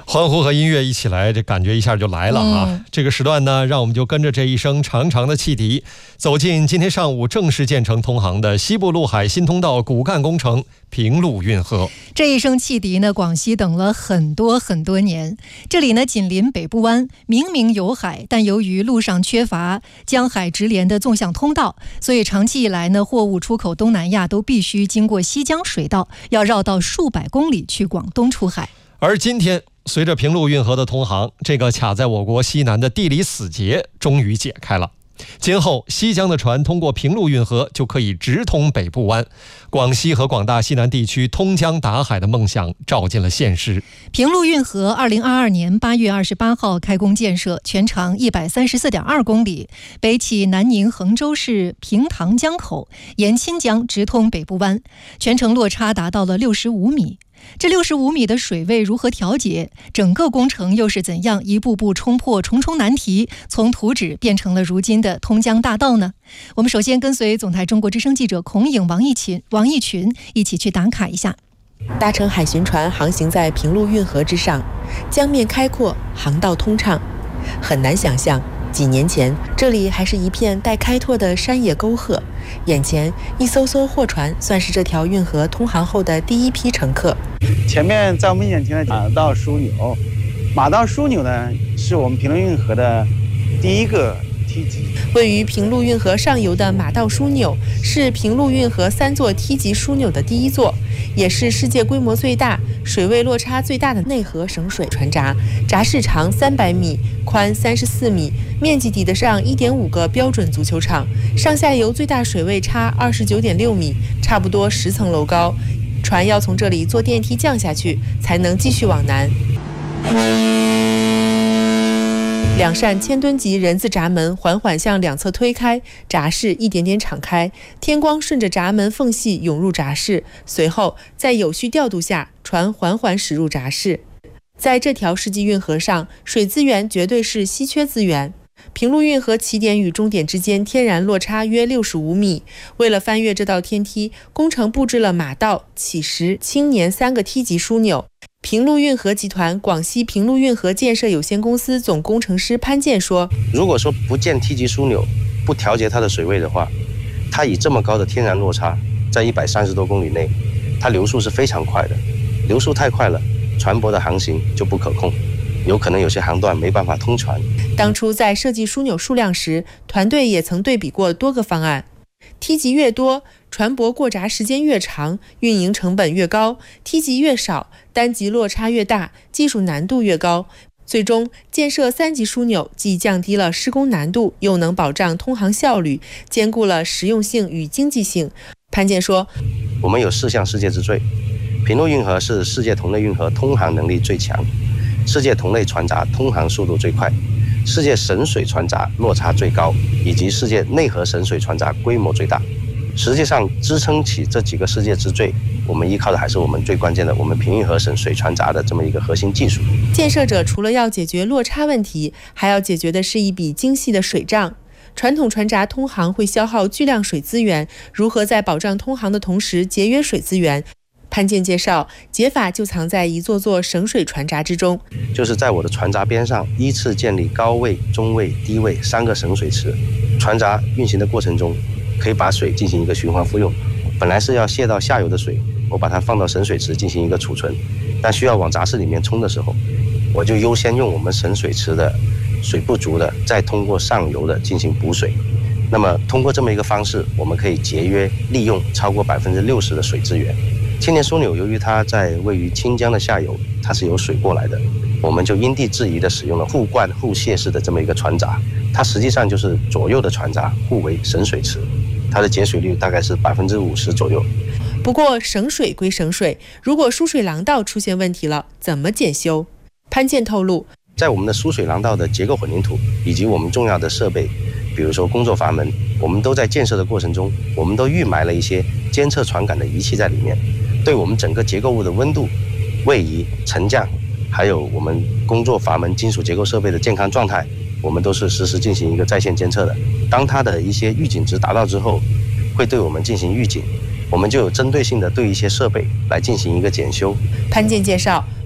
欢呼和音乐一起来，这感觉一下就来了啊！这个时段呢，让我们就跟着这一声长长的汽笛，走进今天上午正式建成通航的西部陆海新通道骨干工程平陆运河。 这一声汽笛呢，广西等了很多年。这里呢，紧邻北部湾，明明有海，但由于路上缺乏江海直连的纵向通道，所以长期以来呢，货物出口东南亚都必须经过西江水道，要绕道数百公里去广东出海。 而今天，随着平陆运河的通航，这个卡在我国西南的地理死结终于解开了。今后西江的船通过平陆运河就可以直通北部湾，广西和广大西南地区通江达海的梦想照进了现实。 平陆运河2022年8月28号开工建设，全长134.2公里，北起南宁衡州市平塘江口，沿钦江直通北部湾，全程落差达到了65米。这65米的水位如何调节？整个工程又是怎样一步步冲破重重难题，从图纸变成了如今的通江大道呢？我们首先跟随总台中国之声记者孔颖、王义群一起去打卡一下。 搭乘海巡船航行在平陆运河之上，江面开阔，航道通畅，很难想象几年前这里还是一片待开拓的山野沟壑，眼前一艘艘货船算是这条运河通航后的第一批乘客。 前面在我们眼前的马道枢纽，马道枢纽呢是我们平陆运河的第一个梯级。 位于平陆运河上游的马道枢纽是平陆运河3座梯级枢纽的第一座，也是世界规模最大、水位落差最大的内河省水船闸。闸室长300米，宽34米，面积抵得上1.5个标准足球场，上下游最大水位差29.6米，差不多10层楼高。船要从这里坐电梯降下去，才能继续往南。2扇1000吨级人字闸门缓缓向两侧推开，闸室一点点敞开，天光顺着闸门缝隙涌入闸室，随后在有序调度下，船缓缓驶入闸室。在这条世纪运河上，水资源绝对是稀缺资源。平陆运河起点与终点之间天然落差约65米，为了翻越这道天梯，工程布置了马道、起石、青年3个梯级枢纽。平陆运河集团广西平陆运河建设有限公司总工程师潘建说， 如果说不建梯级枢纽，不调节它的水位的话，它以这么高的天然落差，在130多公里内，它流速是非常快的，流速太快了，船舶的航行就不可控，有可能有些航段没办法通船。 当初在设计枢纽数量时，团队也曾对比过多个方案，梯级越多，船舶过闸时间越长，运营成本越高；梯级越少，单级落差越大，技术难度越高。最终建设3级枢纽，既降低了施工难度，又能保障通航效率，兼顾了实用性与经济性。潘建说， 我们有4项世界之最，平陆运河是世界同类运河通航能力最强，世界同类船闸通航速度最快，世界省水船闸落差最高，以及世界内河省水船闸规模最大。实际上支撑起这几个世界之最，我们依靠的还是我们最关键的我们平运河省水船闸的这么一个核心技术。 建设者除了要解决落差问题，还要解决的是一笔精细的水账。传统船闸通航会消耗巨量水资源，如何在保障通航的同时节约水资源？潘建介绍，解法就藏在一座座省水船闸之中， 就是在我的船闸边上依次建立高位、中位、低位3个省水池。船闸运行的过程中，可以把水进行一个循环复用。本来是要泄到下游的水，我把它放到省水池进行一个储存，但需要往闸室里面冲的时候，我就优先用我们省水池的水不足的，再通过上游的进行补水。那么通过这么一个方式，我们可以节约利用超过60%的水资源。青年枢纽由于它在位于清江的下游，它是有水过来的，我们就因地制宜的使用了互灌互泄式的这么一个船闸，它实际上就是左右的船闸互为省水池，它的节水率大概是50%左右。 不过省水归省水，如果输水廊道出现问题了，怎么检修？潘建透露， 在我们的输水廊道的结构混凝土以及我们重要的设备，比如说工作阀门，我们都在建设的过程中，我们都预埋了一些监测传感的仪器在里面，对我们整个结构物的温度、位移、沉降，还有我们工作阀门金属结构设备的健康状态，我们都是实时进行一个在线监测的。当它的一些预警值达到之后，会对我们进行预警，我们就有针对性的对一些设备来进行一个检修。 潘建介绍，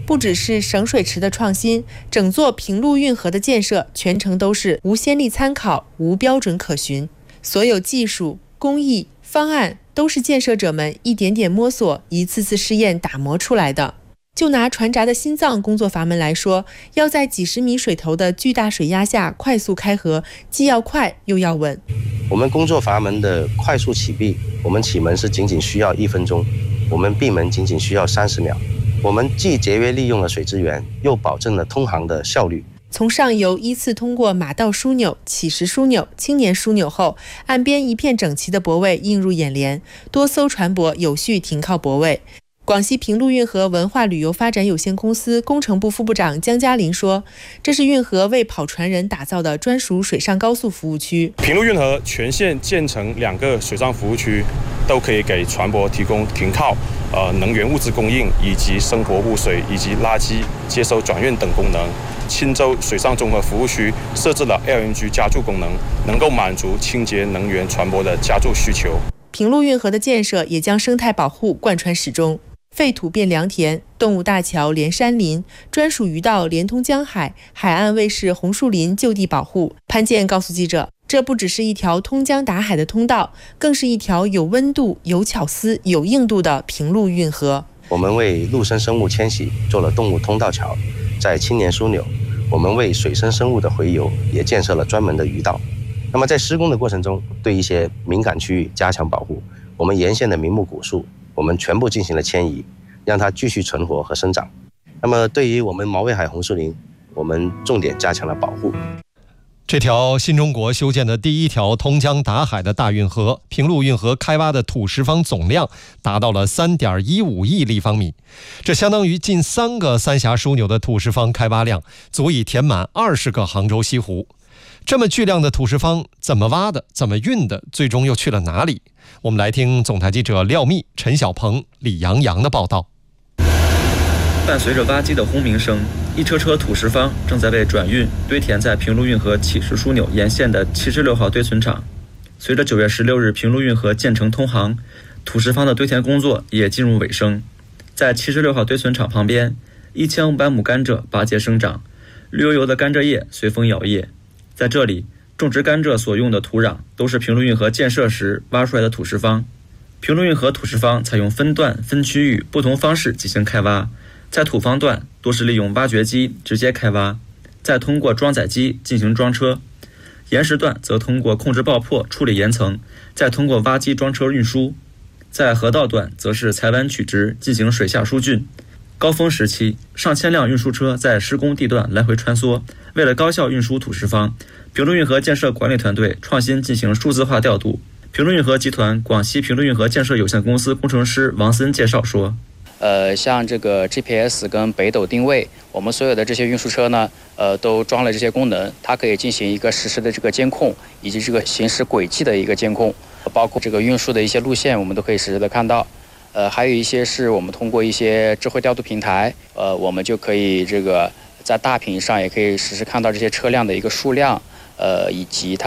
不只是省水池的创新，整座平陆运河的建设全程都是无先例参考、无标准可循，所有技术、工艺、方案都是建设者们一点点摸索、一次次试验打磨出来的。就拿船闸的心脏工作阀门来说，要在几十米水头的巨大水压下快速开合，既要快又要稳。 我们工作阀门的快速启闭，我们启门是仅仅需要1分钟，我们闭门仅仅需要30秒。我们既节约利用了水资源，又保证了通航的效率。 从上游依次通过马道枢纽、起石枢纽、青年枢纽后，岸边一片整齐的泊位映入眼帘，多艘船舶有序停靠泊位。广西平陆运河文化旅游发展有限公司工程部副部长江嘉林说，这是运河为跑船人打造的专属水上高速服务区。 平陆运河全线建成2个水上服务区，都可以给船舶提供停靠、能源物资供应以及生活污水以及垃圾接收转运等功能。钦州水上综合服务区设置了 LNG 加注功能，能够满足清洁能源船舶的加注需求。 平陆运河的建设也将生态保护贯穿始终。废土变良田，动物大桥连山林，专属鱼道连通江海，海岸卫士红树林就地保护。潘健告诉记者，这不只是一条通江达海的通道，更是一条有温度、有巧思、有硬度的平陆运河。 我们为陆生生物迁徙做了动物通道桥，在青年枢纽，我们为水生生物的洄游也建设了专门的鱼道。那么在施工的过程中，对一些敏感区域加强保护，我们沿线的名木古树我们全部进行了迁移，让它继续存活和生长。那么对于我们毛尾海红树林，我们重点加强了保护。 这条新中国修建的第一条通江达海的大运河平陆运河开挖的土石方总量达到了 3.15 亿立方米，这相当于近3个三峡枢纽的土石方开挖量，足以填满20个杭州西湖。这么巨量的土石方怎么挖的，怎么运的，最终又去了哪里？我们来听总台记者廖密、陈小鹏、李洋洋的报道。 伴随着挖机的轰鸣声，一车车土石方正在被转运堆填在平陆运河起石枢纽沿线的76号堆存场。随着9月16日平陆运河建成通航，土石方的堆填工作也进入尾声。在76号堆存场旁边，1500亩甘蔗拔节生长，绿油油的甘蔗叶随风摇曳。在这里，种植甘蔗所用的土壤都是平陆运河建设时挖出来的土石方。平陆运河土石方采用分段、分区域不同方式进行开挖，在土方段多是利用挖掘机直接开挖，再通过装载机进行装车；岩石段则通过控制爆破处理岩层，再通过挖机装车运输；在河道段则是采弯取直进行水下疏浚。高峰时期，上千辆运输车在施工地段来回穿梭。为了高效运输土石方，平陆运河建设管理团队创新进行数字化调度。平陆运河集团广西平陆运河建设有限公司工程师王森介绍说， 像这个 GPS 跟北斗定位，我们所有的这些运输车呢，都装了这些功能，它可以进行一个实时的这个监控，以及这个行驶轨迹的一个监控，包括这个运输的一些路线，我们都可以实时的看到。还有一些是我们通过一些智慧调度平台，我们就可以这个在大屏上也可以实时看到这些车辆的一个数量，以及它